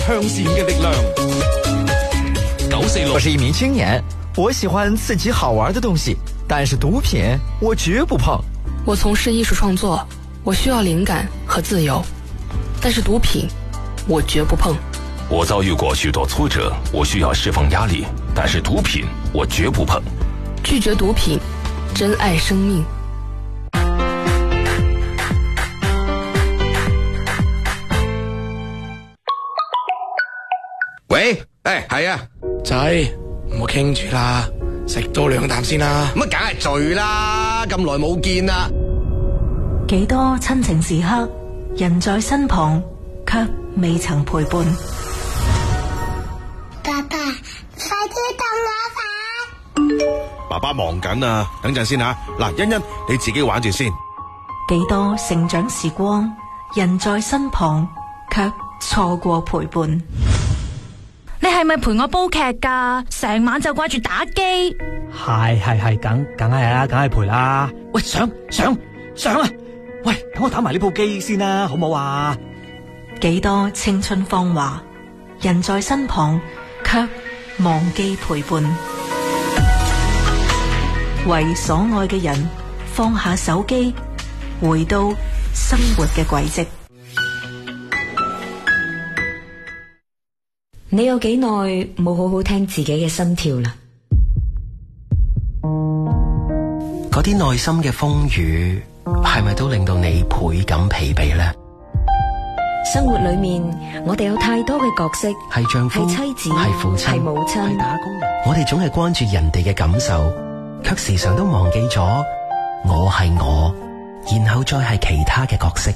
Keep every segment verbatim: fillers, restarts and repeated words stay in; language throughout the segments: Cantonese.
向善嘅力量。九四六， 我是一名青年，我喜歡刺激好玩的東西，但是毒品我絕不碰。 我從事藝術創作，我需要靈感和自由，但是毒品我絕不碰。 我遭遇過許多挫折，我需要釋放壓力，但是毒品我絕不碰。 拒絕毒品，珍愛生命。 喂，誒，係啊， 仔，唔好傾住啦，食多兩啖先啦。 乜梗係醉啦，咁耐冇見啦。 幾多親情時刻，人在身旁，卻未曾陪伴。 爸爸，快啲等我飯。 爸爸忙緊啊，等陣先吓。嗱，欣欣你自己玩住先。 幾多成長時光，人在身旁，卻錯過陪伴。 你係咪陪我煲劇噶？成晚就掛住打機。 係係係，梗梗係啦，梗係陪啦。喂，上上上啊！喂，等我打埋呢部機先啦，好唔好啊？ 幾多青春芳華，人在身旁，卻忘記陪伴。為所愛嘅人放下手機，回到生活嘅軌跡。 你有幾耐冇好好聽自己嘅心跳啦？ 嗰啲內心嘅風雨，係咪都令到你倍感疲憊呢？ 生活裏面，我哋有太多嘅角色， 係丈夫， 係妻子， 係父親， 係母親， 係打工人。我哋總係關注人哋嘅感受，卻時常都忘記咗我係我，然後再係其他嘅角色。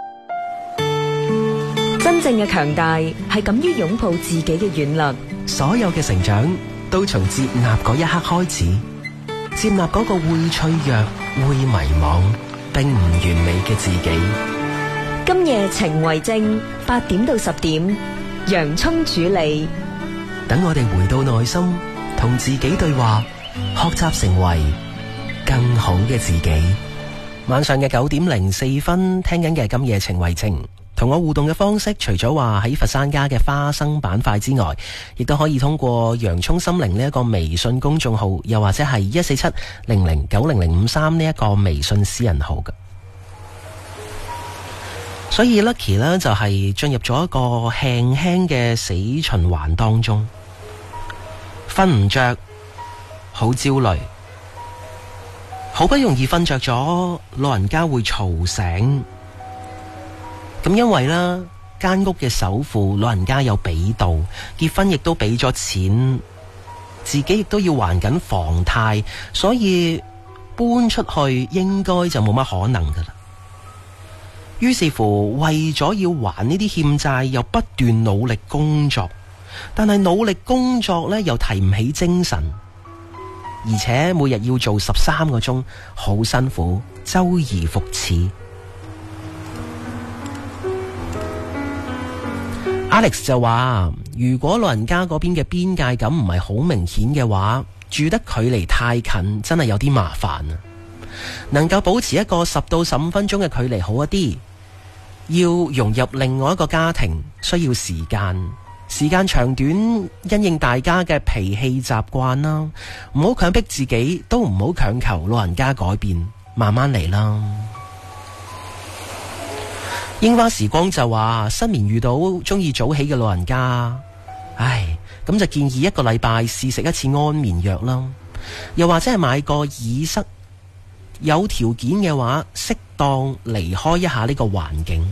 真正嘅強大係敢於擁抱自己嘅軟弱。 所有嘅成長都從接納嗰一刻開始，接納嗰個會脆弱、會迷茫並唔完美嘅自己。 今夜情為證，八點到十點，洋蔥主理。 等我哋回到內心，同自己對話，學習成為更好嘅自己。晚上嘅九點零四分，聽緊嘅今夜情為證。同我互動嘅方式，除咗話喺佛山家嘅花生板塊之外，亦都可以通過洋蔥心靈呢一個微信公眾號，又或者係一四七零零九零零五三呢一個微信私人號嘅。所以 Lucky 呢，就係進入咗一個輕輕嘅死循環當中，瞓唔着，好焦慮，好不容易瞓着咗，老人家會嘈醒。咁因為啦，間屋嘅首付老人家有俾到，結婚亦都俾咗錢，自己亦都要還緊房貸，所以搬出去應該就冇乜可能噶啦。於是乎，為咗要還呢啲欠債，又不斷努力工作，但係努力工作呢又提唔起精神，而且每日要做十三個鐘，好辛苦，周而復始。Alex 就話，如果老人家嗰邊嘅邊界感唔係好明顯嘅話，住得距離太近，真係有啲麻煩啊！能夠保持一個十到十五分鐘嘅距離好一啲，要融入另外一個家庭需要時間，時間長短因應大家嘅脾氣習慣啦，唔好強迫自己，都唔好強求老人家改變，慢慢嚟啦。櫻花時光就話失眠遇到中意早起嘅老人家，唉，咁就建議一個禮拜試食一次安眠藥啦，又或者係買個耳塞，有條件嘅話適當離開一下呢個環境。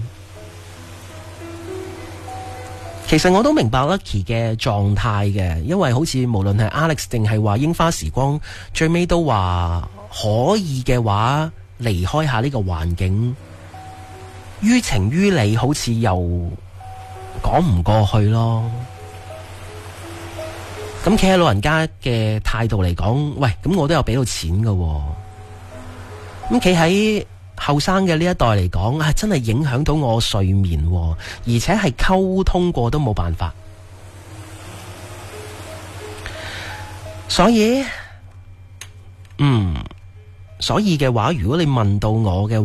其實我都明白 Lucky 嘅狀態嘅，因為好似無論係 Alex 定係話櫻花時光，最尾都話可以嘅話離開下呢個環境。於情於理好似又講唔過去咯。咁企喺老人家嘅態度嚟講，喂，咁我都有俾到錢噶，咁企喺後生嘅呢一代嚟講，啊，真係影響到我睡眠，而且係溝通過都冇辦法。所以嗯所以嘅話，如果你問到我嘅